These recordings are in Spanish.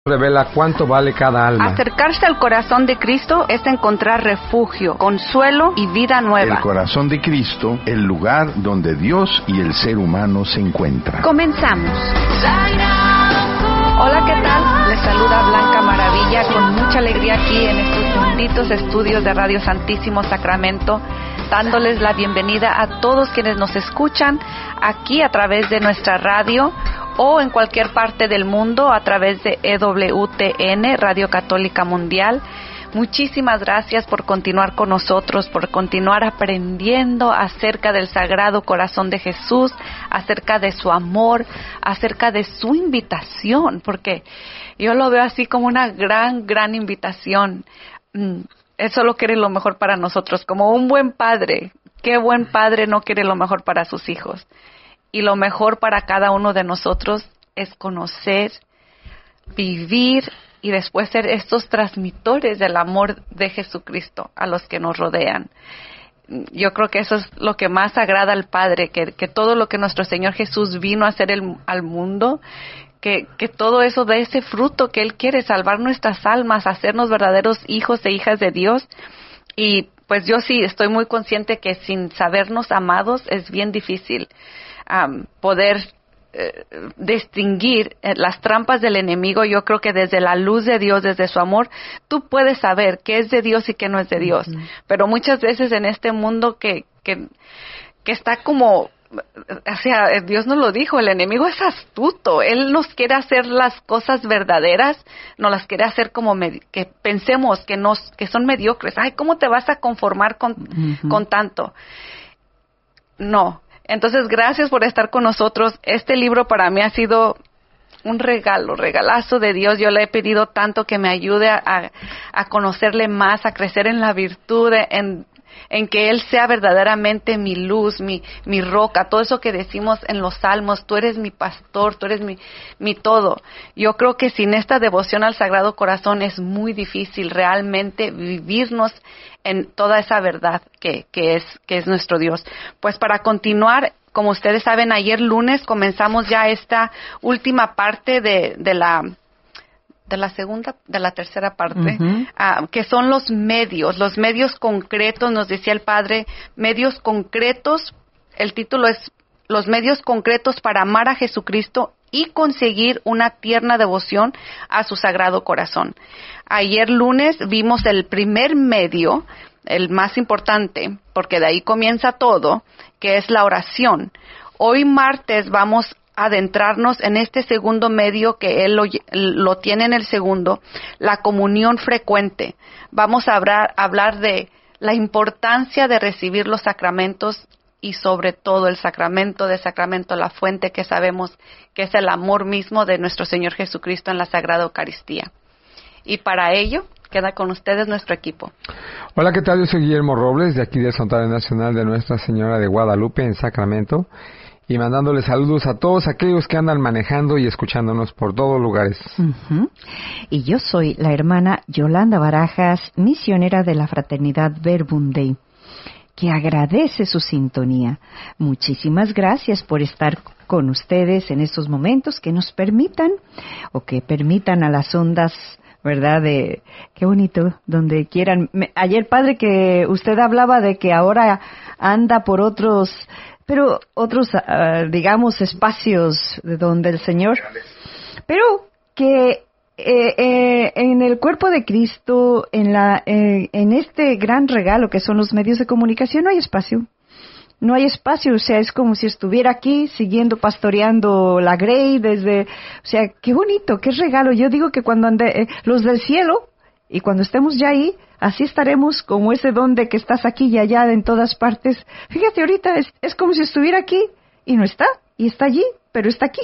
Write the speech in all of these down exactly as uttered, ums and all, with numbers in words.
Revela cuánto vale cada alma. Acercarse al corazón de Cristo es encontrar refugio, consuelo y vida nueva. El corazón de Cristo, el lugar donde Dios y el ser humano se encuentran. Comenzamos. Hola, ¿qué tal? Les saluda Blanca Maravilla con mucha alegría aquí en estos benditos estudios de Radio Santísimo Sacramento, dándoles la bienvenida a todos quienes nos escuchan aquí a través de nuestra radio o en cualquier parte del mundo a través de E W T N, Radio Católica Mundial. Muchísimas gracias por continuar con nosotros, por continuar aprendiendo acerca del Sagrado Corazón de Jesús, acerca de su amor, acerca de su invitación, porque yo lo veo así como una gran, gran invitación. Él solo quiere lo mejor para nosotros, como un buen padre. ¿Qué buen padre no quiere lo mejor para sus hijos? Y lo mejor para cada uno de nosotros es conocer, vivir y después ser estos transmitores del amor de Jesucristo a los que nos rodean. Yo creo que eso es lo que más agrada al Padre, que, que todo lo que nuestro Señor Jesús vino a hacer el, al mundo, que, que todo eso de ese fruto que Él quiere, salvar nuestras almas, hacernos verdaderos hijos e hijas de Dios. Y pues yo sí estoy muy consciente que sin sabernos amados es bien difícil Um, poder eh, distinguir eh, las trampas del enemigo. Yo creo que desde la luz de Dios, desde su amor, tú puedes saber qué es de Dios y qué no es de Dios. Uh-huh. Pero muchas veces en este mundo que, que, que está como, o sea, Dios nos lo dijo, el enemigo es astuto. Él nos quiere hacer las cosas verdaderas, nos las quiere hacer como med- que pensemos que, nos, que son mediocres. Ay, ¿cómo te vas a conformar con, uh-huh. con tanto? No. Entonces, gracias por estar con nosotros. Este libro para mí ha sido un regalo, regalazo de Dios. Yo le he pedido tanto que me ayude a, a conocerle más, a crecer en la virtud, en, en que Él sea verdaderamente mi luz, mi, mi roca. Todo eso que decimos en los salmos, tú eres mi pastor, tú eres mi, mi todo. Yo creo que sin esta devoción al Sagrado Corazón es muy difícil realmente vivirnos en toda esa verdad que, que es, que es nuestro Dios. Pues para continuar, como ustedes saben, ayer lunes comenzamos ya esta última parte de, de la, de la segunda, de la tercera parte, uh-huh. uh, que son los medios, los medios concretos, nos decía el Padre, medios concretos, el título es Los medios concretos para amar a Jesucristo y conseguir una tierna devoción a su Sagrado Corazón. Ayer lunes vimos el primer medio, el más importante, porque de ahí comienza todo, que es la oración. Hoy martes vamos a adentrarnos en este segundo medio, que él lo, lo tiene en el segundo, la comunión frecuente. Vamos a hablar, hablar de la importancia de recibir los sacramentos y sobre todo el sacramento de sacramento, la fuente que sabemos que es el amor mismo de nuestro Señor Jesucristo en la Sagrada Eucaristía. Y para ello, queda con ustedes nuestro equipo. Hola, ¿qué tal? Yo soy Guillermo Robles, de aquí del Santuario Nacional de Nuestra Señora de Guadalupe, en Sacramento, y mandándoles saludos a todos aquellos que andan manejando y escuchándonos por todos lugares. Uh-huh. Y yo soy la hermana Yolanda Barajas, misionera de la Fraternidad Verbum Dei, que agradece su sintonía. Muchísimas gracias por estar con ustedes en estos momentos, que nos permitan, o que permitan a las ondas, ¿verdad? De qué bonito, donde quieran. Me, ayer, Padre, que usted hablaba de que ahora anda por otros, pero otros, uh, digamos, espacios donde el Señor, pero que eh, eh, en el cuerpo de Cristo, en la, eh, en este gran regalo que son los medios de comunicación, no hay espacio. No hay espacio, o sea, es como si estuviera aquí siguiendo pastoreando la Grey desde, o sea, qué bonito, qué regalo. Yo digo que cuando ande, eh, los del cielo, y cuando estemos ya ahí, así estaremos como ese don de que estás aquí y allá en todas partes. Fíjate, ahorita es, es como si estuviera aquí y no está, y está allí, pero está aquí.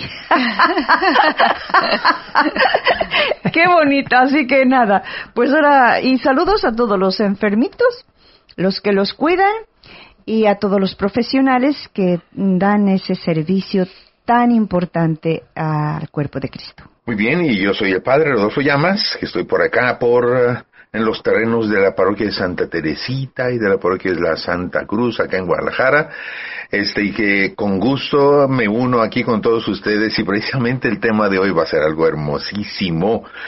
Qué bonito, así que nada, pues ahora, y saludos a todos los enfermitos, los que los cuidan, y a todos los profesionales que dan ese servicio tan importante al cuerpo de Cristo. Muy bien, y yo soy el Padre Rodolfo Llamas, que estoy por acá, por uh, en los terrenos de la parroquia de Santa Teresita y de la parroquia de la Santa Cruz, acá en Guadalajara, este y que con gusto me uno aquí con todos ustedes, y precisamente el tema de hoy va a ser algo hermosísimo,